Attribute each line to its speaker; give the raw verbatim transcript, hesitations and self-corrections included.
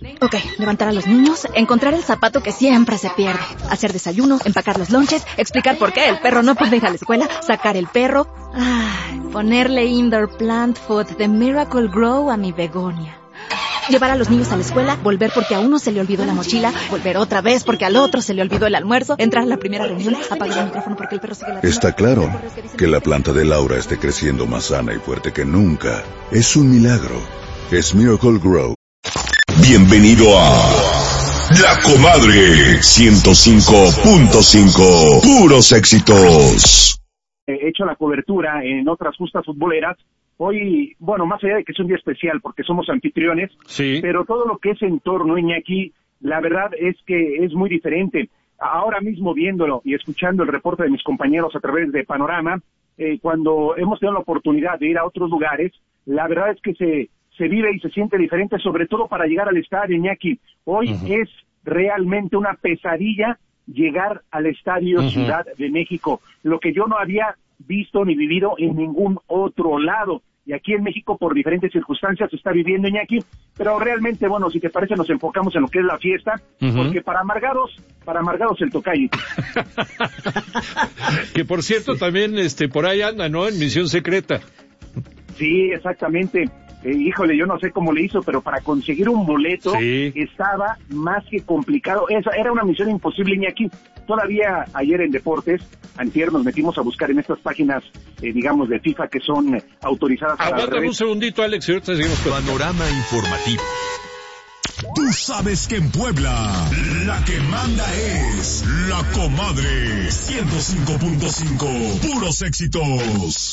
Speaker 1: Ok, levantar a los niños, encontrar el zapato que siempre se pierde, hacer desayuno, empacar los lonches, explicar por qué el perro no puede ir a la escuela, sacar el perro, ay, ponerle indoor plant food de Miracle Grow a mi begonia. Llevar a los niños a la escuela, volver porque a uno se le olvidó la mochila, volver otra vez porque al otro se le olvidó el almuerzo, entrar a la primera reunión, apagar el micrófono porque el perro sigue ladrando.
Speaker 2: Está claro que la planta de Laura esté creciendo más sana y fuerte que nunca. Es un milagro. Es Miracle Grow.
Speaker 3: Bienvenido a La Comadre ciento cinco punto cinco. Puros éxitos.
Speaker 4: He hecho la cobertura en otras justas futboleras. Hoy, bueno, más allá de que es un día especial porque somos anfitriones,
Speaker 5: sí,
Speaker 4: pero todo lo que es entorno, Iñaki, la verdad es que es muy diferente. Ahora mismo viéndolo y escuchando el reporte de mis compañeros a través de Panorama, eh, cuando hemos tenido la oportunidad de ir a otros lugares, la verdad es que se, se vive y se siente diferente, sobre todo para llegar al estadio, Iñaki. Hoy uh-huh. es realmente una pesadilla llegar al Estadio uh-huh. Ciudad de México, lo que yo no había visto ni vivido en ningún otro lado. Y aquí en México, por diferentes circunstancias, se está viviendo, Iñaki, pero realmente, bueno, si te parece, nos enfocamos en lo que es la fiesta, uh-huh. porque para amargados, para amargados el tocayo.
Speaker 5: Que por cierto, también este por ahí anda, ¿no? En misión secreta.
Speaker 4: Sí, exactamente. Eh, híjole, yo no sé cómo le hizo, pero para conseguir un boleto sí. estaba más que complicado. Esa era una misión imposible, Iñaki. Todavía ayer en Deportes, antier, nos metimos a buscar en estas páginas, eh, digamos, de FIFA que son eh, autorizadas para...
Speaker 5: Aguántame un segundito, Alex, y ahorita seguimos con...
Speaker 3: Panorama informativo. Tú sabes que en Puebla la que manda es La Comadre ciento cinco punto cinco. Puros éxitos.